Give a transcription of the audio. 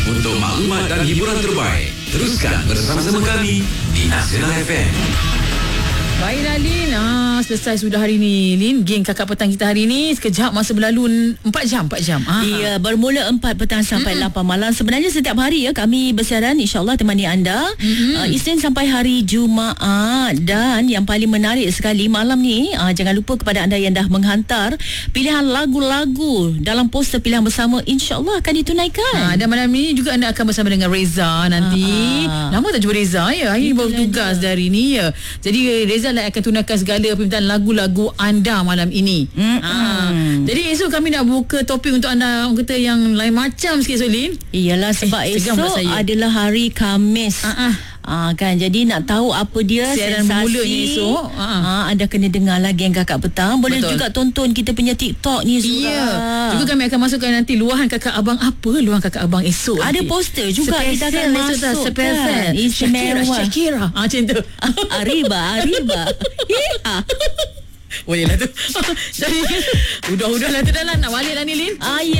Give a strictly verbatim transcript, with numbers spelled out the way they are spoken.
Untuk maklumat dan hiburan terbaik, teruskan bersama-sama kami di Nasional F M. Baiklah Lin, ah, selesai sudah hari ni Lin. Geng Kakak Petang kita hari ni sekejap masa berlalu empat jam empat jam. Ah. Ya, bermula empat petang sampai mm-hmm. lapan malam. Sebenarnya setiap hari ya kami bersiaran, insya-Allah temani anda mm-hmm. uh, Isnin sampai hari Jumaat. Dan yang paling menarik sekali malam ni, uh, jangan lupa kepada anda yang dah menghantar pilihan lagu-lagu dalam poster pilihan bersama, insya-Allah akan ditunaikan. Ah, dan malam ni juga anda akan bersama dengan Reza nanti. Ah. Lama tak jumpa Reza ya. Hari ni baru tugas dari ni ya. Jadi Reza lah akan tunaikan segala permintaan lagu-lagu anda malam ini. Ha. Jadi esok kami nak buka topik untuk anda, orang kata yang lain macam sikit Solin. Iyalah sebab eh, esok adalah hari Khamis. Ha Ah, kan, jadi nak tahu apa dia siaran bermulanya esok. Ah, anda kena dengar lagi yang Kakak Petang. Boleh Betul. juga tonton kita punya TikTok ni juga. Ya. Juga kami akan masukkan nanti luahan Kakak Abang apa luahan Kakak Abang esok. Ada nanti. poster juga Spesial kita akan masuk spesial. Shakira, Shakira. Ah, macam tu. Arriba, Arriba. Boleh lah tu. Jadi udah-udah lah tu dah lah. Nak balik lah ni Lin. Ah, ya.